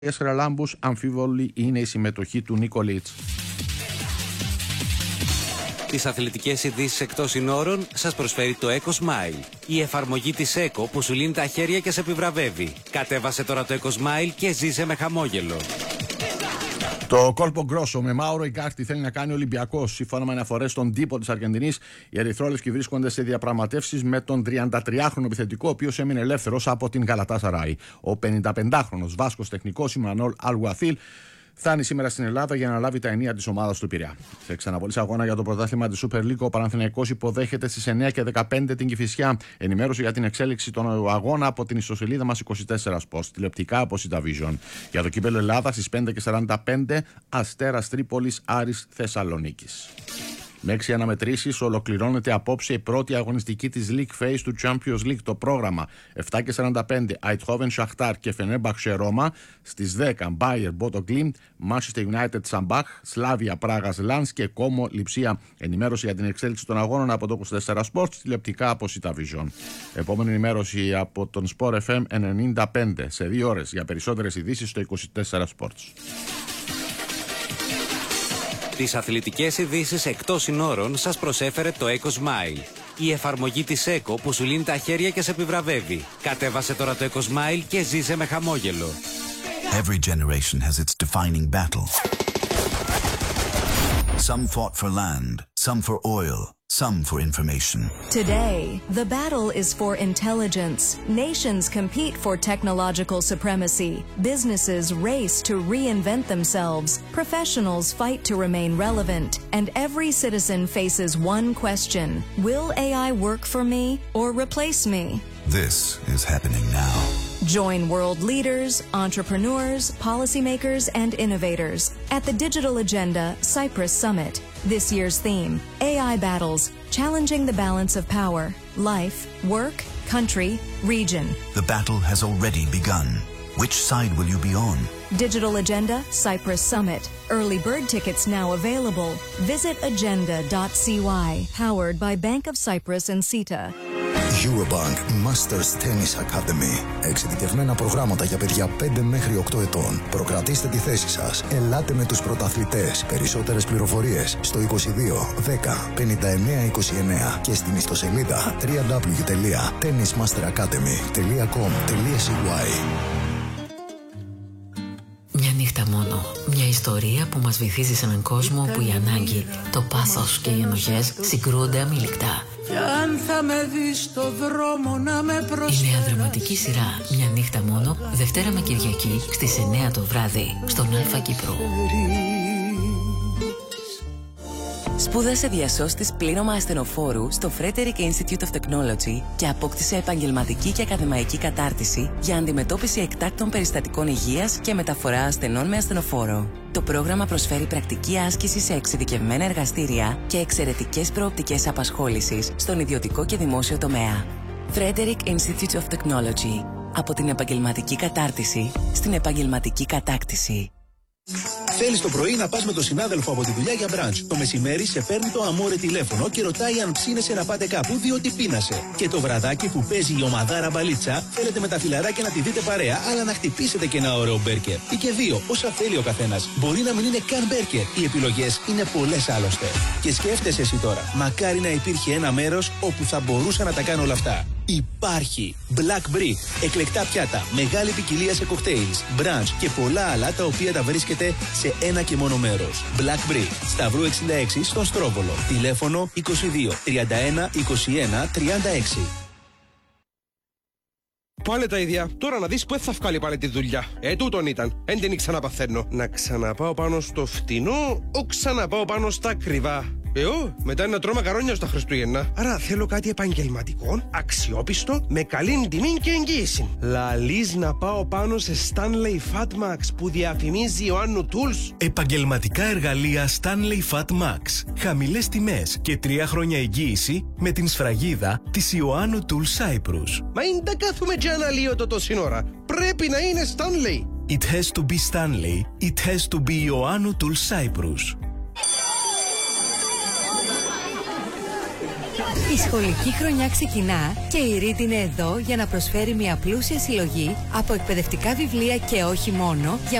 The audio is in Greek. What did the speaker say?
Χαραλάμπους, αμφίβολη είναι η συμμετοχή του Νίκολιτς. Τις αθλητικές ειδήσεις εκτός συνόρων σας προσφέρει το Eco Smile. Η εφαρμογή της Eco που σου λύνει τα χέρια και σε επιβραβεύει. Κατέβασε τώρα το Eco Smile και ζήσε με χαμόγελο. Το κόλπο γκρόσο με Μάουρο Ιγκάρτη θέλει να κάνει Ολυμπιακός. Σύμφωνα με αναφορές στον τύπο της Αργεντινής, οι ερυθρόλευκοι βρίσκονται σε διαπραγματεύσεις με τον 33χρονο επιθετικό, ο οποίος έμεινε ελεύθερος από την Γαλατάσαράι. Ο 55χρονος Βάσκος τεχνικός Ιμανόλ Αλγουαθίλ φτάνει σήμερα στην Ελλάδα για να λάβει τα ενία της ομάδας του Πειραιά. Σε ξαναβολής αγώνα για το πρωτάθλημα της Super League, ο Παναθηναϊκός υποδέχεται στις 9:15 την Κηφισιά. Ενημέρωση για την εξέλιξη των αγώνα από την ιστοσελίδα μας 24 Sports, τηλεοπτικά από Cityvision. Για το κύπελλο Ελλάδα στις 5:45, Αστέρας Τρίπολης Άρης Θεσσαλονίκης. Με 6 αναμετρήσεις ολοκληρώνεται απόψε η πρώτη αγωνιστική της League Phase του Champions League. Το πρόγραμμα 7:45 Eindhoven Shakhtar και Fenerbahce Roma. Στις 10 Bayer Bodo Glimt, Manchester United Sambach, Slavia Pragas Lans και Como Lipsia. Ενημέρωση για την εξέλιξη των αγώνων από το 24 Sports, τηλεοπτικά από Cityvision. Επόμενη ενημέρωση από τον Sport FM 95 σε 2 ώρες. Για περισσότερες ειδήσεις στο 24 Sports. Τις αθλητικές ειδήσεις εκτός συνόρων σας προσέφερε το Eco Smile. Η εφαρμογή της Eco που σου λύνει τα χέρια και σε επιβραβεύει. Κατέβασε τώρα το Eco Smile και ζήσε με χαμόγελο. Every generation has its defining battle. Some fought for land, some for oil, some for information. Today, the battle is for intelligence. Nations compete for technological supremacy. Businesses race to reinvent themselves. Professionals fight to remain relevant. And every citizen faces one question: will AI work for me or replace me? This is happening now. Join world leaders, entrepreneurs, policymakers, and innovators at the Digital Agenda Cyprus Summit. This year's theme, AI Battles, Challenging the Balance of Power, Life, Work, Country, Region. The battle has already begun. Which side will you be on? Digital Agenda Cyprus Summit. Early bird tickets now available. Visit agenda.cy. Powered by Bank of Cyprus and CETA. Eurobank Masters Tennis Academy. Εξειδικευμένα προγράμματα για παιδιά 5 μέχρι 8 ετών. Προκρατήστε τη θέση σας. Ελάτε με τους πρωταθλητές. Περισσότερες πληροφορίες στο 22 10 59 29 και στην ιστοσελίδα www.tennismasteracademy.com.cy. Μια νύχτα μόνο. Μια ιστορία που μας βυθίζει σε έναν κόσμο όπου η ανάγκη, το πάθος και οι ενοχές συγκρούονται αμήλικτα. Κι αν θα με δεις στο δρόμο να με προσφέρεις. Η νέα δραματική σειρά Μια νύχτα μόνο, Δευτέρα με Κυριακή στις 9 το βράδυ στον Αλφα Κύπρο. Σπούδασε διασώστης πλήρωμα ασθενοφόρου στο Frederick Institute of Technology και απόκτησε επαγγελματική και ακαδημαϊκή κατάρτιση για αντιμετώπιση εκτάκτων περιστατικών υγείας και μεταφορά ασθενών με ασθενοφόρο. Το πρόγραμμα προσφέρει πρακτική άσκηση σε εξειδικευμένα εργαστήρια και εξαιρετικές προοπτικές απασχόλησης στον ιδιωτικό και δημόσιο τομέα. Frederick Institute of Technology. Από την επαγγελματική κατάρτιση στην επαγγελματική κατάκτηση. Θέλεις το πρωί να πας με τον συνάδελφο από τη δουλειά για μπραντς. Το μεσημέρι σε παίρνει το αμόρε τηλέφωνο και ρωτάει αν ψήνεσαι να πάτε κάπου διότι πείνασε. Και το βραδάκι που παίζει η ομαδάρα μπαλίτσα, θέλετε με τα φιλαράκια να τη δείτε παρέα, αλλά να χτυπήσετε και ένα ωραίο μπέρκερ. Ή και 2, όσα θέλει ο καθένας. Μπορεί να μην είναι καν μπέρκερ. Οι επιλογές είναι πολλές άλλωστε. Και σκέφτεσαι εσύ τώρα, μακάρι να υπήρχε ένα μέρος όπου θα μπορούσα να τα κάνω όλα αυτά. Υπάρχει Black Brick, εκλεκτά πιάτα, μεγάλη ποικιλία σε κοκτέιλς, brunch και πολλά άλλα τα οποία τα βρίσκεται σε ένα και μόνο μέρος. Black Brick, Σταυρού 66 στον Στρόβολο. Τηλέφωνο 22 31 21 36. Πάλι τα ίδια. Τώρα να δεις που θα βγάλει πάλι τη δουλειά. Τούτον ήταν. Εν την ξαναπαθαίνω. Να ξαναπάω πάνω στο φτηνό, ο ξαναπάω πάνω στα ακριβά. Μετά είναι να τρώω μακαρόνια στα Χριστούγεννα. Άρα θέλω κάτι επαγγελματικό, αξιόπιστο, με καλή τιμή και εγγύηση. Λαλείς να πάω πάνω σε Stanley Fatmax που διαφημίζει Ιωάννου Tools. Επαγγελματικά εργαλεία Stanley Fatmax. Χαμηλές τιμές και 3 χρόνια εγγύηση με την σφραγίδα της Ιωάννου Tools Cyprus. Μα είναι τα κάθουμε και αναλύωτο το σύνορα. Πρέπει να είναι Stanley. It has to be Stanley. It has to be Ιωάννου Tools Cyprus. Η σχολική χρονιά ξεκινά και η Read είναι εδώ για να προσφέρει μια πλούσια συλλογή από εκπαιδευτικά βιβλία και όχι μόνο για